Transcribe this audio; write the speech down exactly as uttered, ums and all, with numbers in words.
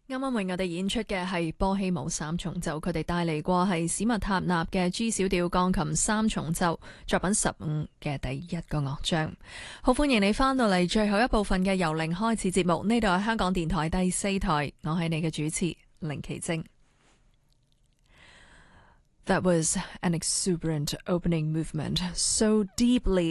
啱啱為我哋演出嘅係波希姆三重奏，佢哋帶嚟過係史密塔納嘅 G 小調鋼琴三重奏作品十五嘅第一個樂章。好歡迎你翻到嚟最後一部分嘅由零開始節目，呢度係香港電台第四台，我係你嘅主持凌奇晶。That was an exuberant opening movement, so deeply